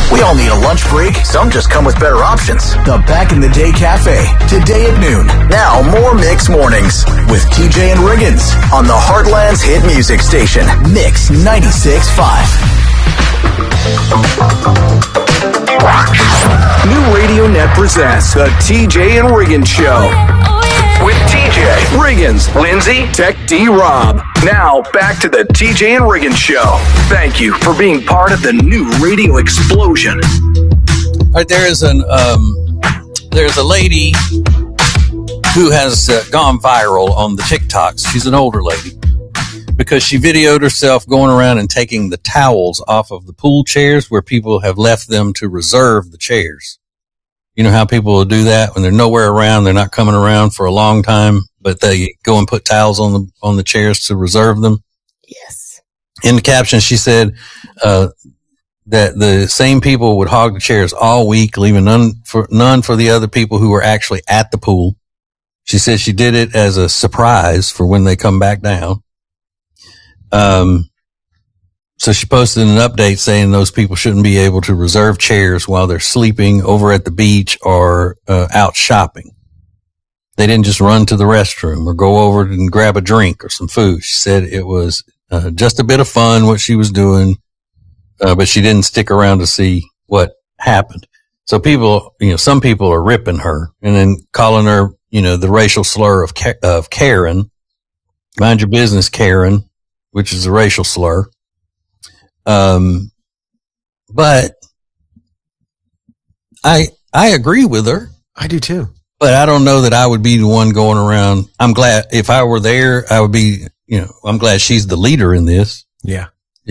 We all need a lunch break. Some just come with better options. The Back in the Day Cafe, today at noon. Now, more Mix Mornings with TJ and Riggins on the Heartland's hit music station, Mix 96.5. New Radio Net presents the TJ and Riggins Show. With TJ, Riggins, Lindsay, Tech D, Rob. Now, back to the TJ and Riggins Show. Thank you for being part of the new radio explosion. All right, there's a lady who has gone viral on the TikToks. She's an older lady because she videoed herself going around and taking the towels off of the pool chairs where people have left them to reserve the chairs. You know how people will do that when they're nowhere around, they're not coming around for a long time, but they go and put towels on the chairs to reserve them. Yes. In the caption, she said that the same people would hog the chairs all week, leaving none for the other people who were actually at the pool. She said she did it as a surprise for when they come back down. So she posted an update saying those people shouldn't be able to reserve chairs while they're sleeping over at the beach or out shopping. They didn't just run to the restroom or go over and grab a drink or some food. She said it was just a bit of fun what she was doing, but she didn't stick around to see what happened. So people, some people are ripping her and then calling her, the racial slur of Karen. Mind your business, Karen, which is a racial slur. But I agree with her. I do too. But I don't know that I would be the one going around. I'm glad if I were there, I would be, I'm glad she's the leader in this. Yeah.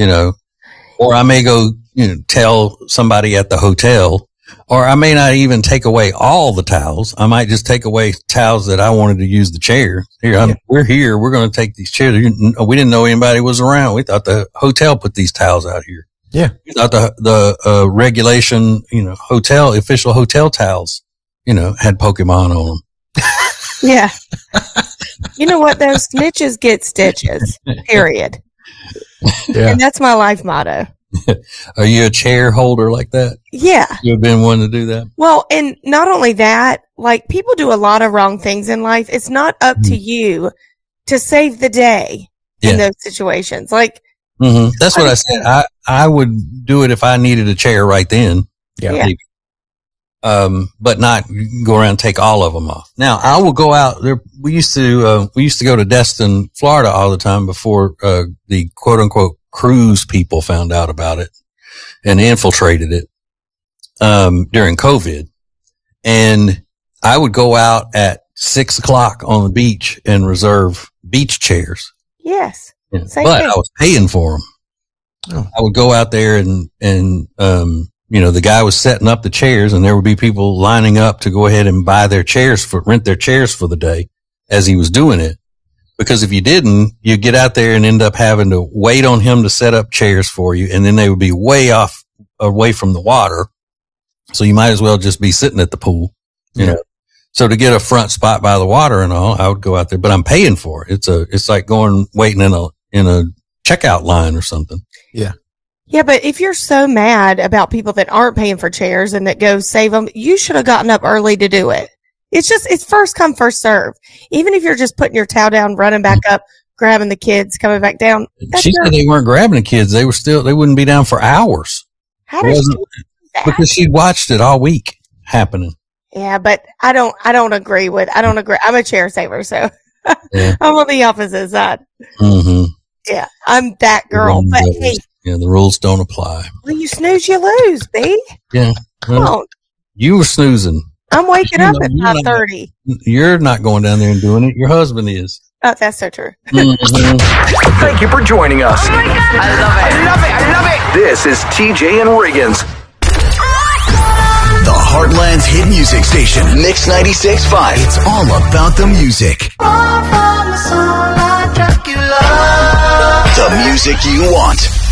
Or I may go, tell somebody at the hotel, or I may not even take away all the towels. I might just take away towels that I wanted to use the chair. We're here. We're going to take these chairs. We didn't know anybody was around. We thought the hotel put these towels out here. Yeah. We thought the regulation, official hotel towels, had Pokemon on them. Yeah. You know what? Those snitches get stitches, period. Yeah. And that's my life motto. Are you a chair holder like that? Yeah. You've been one to do that? Well, and not only that, like people do a lot of wrong things in life. It's not up to you to save the day in those situations. Like, that's what I said. I would do it if I needed a chair right then. Yeah. But not go around and take all of them off. Now I will go out there. We used to go to Destin, Florida all the time before, the quote unquote cruise people found out about it and infiltrated it, during COVID. And I would go out at 6:00 on the beach and reserve beach chairs. Yes. But I was paying for them. Oh. I would go out there and the guy was setting up the chairs and there would be people lining up to go ahead and rent their chairs for the day as he was doing it. Because if you didn't, you'd get out there and end up having to wait on him to set up chairs for you. And then they would be way off, away from the water. So you might as well just be sitting at the pool, So to get a front spot by the water and all, I would go out there, but I'm paying for it. It's like waiting in a checkout line or something. Yeah. Yeah, but if you're so mad about people that aren't paying for chairs and that go save them, you should have gotten up early to do it. It's first come, first serve. Even if you're just putting your towel down, running back up, grabbing the kids, coming back down. She said they weren't grabbing the kids. They wouldn't be down for hours. How does she do that? Because she'd watched it all week happening. Yeah, but I don't agree. I'm a chair saver, so I'm on the opposite side. Mm-hmm. Yeah, I'm that girl. But hey. Yeah, the rules don't apply. Well, you snooze, you lose, B. Yeah. Come on. You were snoozing. I'm waking up at 5:30. You're not going down there and doing it. Your husband is. Oh, that's so true. Thank you for joining us. Oh my God. I love it. This is TJ and Riggins. The Heartland's hit music station, Mix 96.5. It's all about the music. The music you want.